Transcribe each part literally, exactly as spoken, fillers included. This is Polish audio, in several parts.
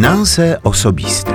Finanse osobiste.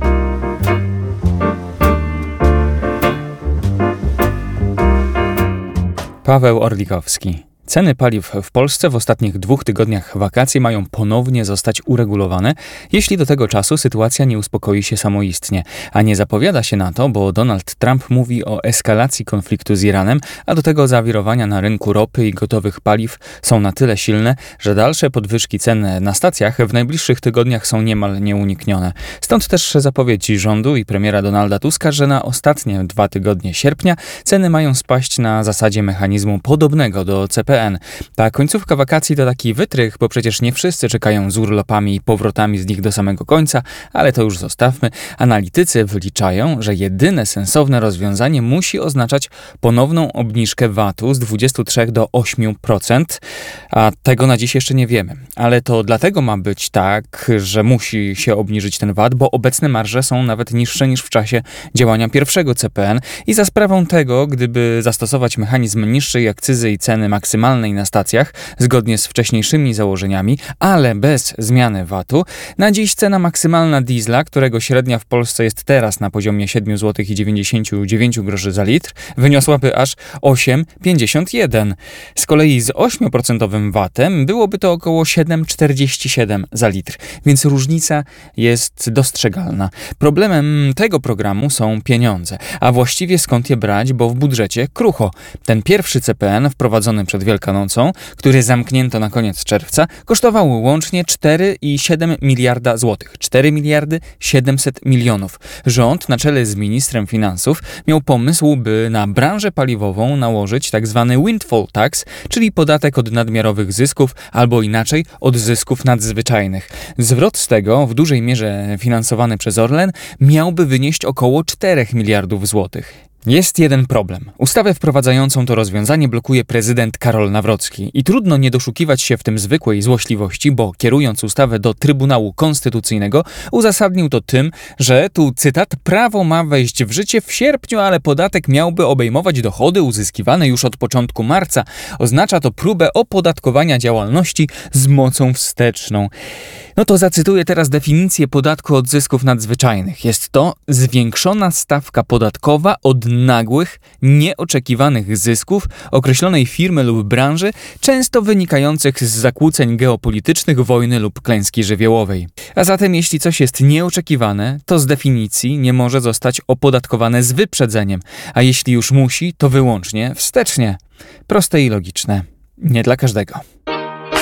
Paweł Orlikowski. Ceny paliw w Polsce w ostatnich dwóch tygodniach wakacji mają ponownie zostać uregulowane, jeśli do tego czasu sytuacja nie uspokoi się samoistnie. A nie zapowiada się na to, bo Donald Trump mówi o eskalacji konfliktu z Iranem, a do tego zawirowania na rynku ropy i gotowych paliw są na tyle silne, że dalsze podwyżki cen na stacjach w najbliższych tygodniach są niemal nieuniknione. Stąd też zapowiedzi rządu i premiera Donalda Tuska, że na ostatnie dwa tygodnie sierpnia ceny mają spaść na zasadzie mechanizmu podobnego do C P N. Ta końcówka wakacji to taki wytrych, bo przecież nie wszyscy czekają z urlopami i powrotami z nich do samego końca, ale to już zostawmy. Analitycy wyliczają, że jedyne sensowne rozwiązanie musi oznaczać ponowną obniżkę V A T-u z dwudziestu trzech do ośmiu procent, a tego na dziś jeszcze nie wiemy. Ale to dlatego ma być tak, że musi się obniżyć ten V A T, bo obecne marże są nawet niższe niż w czasie działania pierwszego C P N i za sprawą tego, gdyby zastosować mechanizm niższej akcyzy i ceny maksymalnej na stacjach, zgodnie z wcześniejszymi założeniami, ale bez zmiany V A T-u, na dziś cena maksymalna diesla, którego średnia w Polsce jest teraz na poziomie siedem złotych dziewięćdziesiąt dziewięć groszy za litr, wyniosłaby aż osiem przecinek pięćdziesiąt jeden. Z kolei z ośmiu procent V A T-em byłoby to około siedem przecinek czterdzieści siedem za litr, więc różnica jest dostrzegalna. Problemem tego programu są pieniądze, a właściwie skąd je brać, bo w budżecie krucho. Ten pierwszy C P N wprowadzony przed Wielkanocą, który zamknięto na koniec czerwca, kosztował łącznie cztery przecinek siedem miliarda złotych. cztery miliardy siedemset milionów. Rząd na czele z ministrem finansów miał pomysł, by na branżę paliwową nałożyć tzw. windfall tax, czyli podatek od nadmiarowych zysków, albo inaczej od zysków nadzwyczajnych. Zwrot z tego, w dużej mierze finansowany przez Orlen, miałby wynieść około czterech miliardów złotych. Jest jeden problem. Ustawę wprowadzającą to rozwiązanie blokuje prezydent Karol Nawrocki i trudno nie doszukiwać się w tym zwykłej złośliwości, bo kierując ustawę do Trybunału Konstytucyjnego uzasadnił to tym, że tu cytat, prawo ma wejść w życie w sierpniu, ale podatek miałby obejmować dochody uzyskiwane już od początku marca. Oznacza to próbę opodatkowania działalności z mocą wsteczną. No to zacytuję teraz definicję podatku od zysków nadzwyczajnych. Jest to zwiększona stawka podatkowa od nagłych, nieoczekiwanych zysków określonej firmy lub branży, często wynikających z zakłóceń geopolitycznych, wojny lub klęski żywiołowej. A zatem jeśli coś jest nieoczekiwane, to z definicji nie może zostać opodatkowane z wyprzedzeniem, a jeśli już musi, to wyłącznie wstecznie. Proste i logiczne. Nie dla każdego.